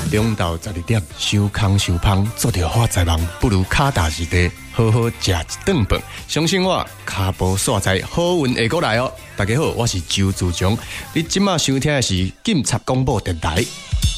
中昼12点，收空收芳，做着发财梦，不如脚踏实地，好好食一顿饭。相信我，脚步煞财，好运会过来哦。大家好，我是周自强，你即马收听的是警察广播电台。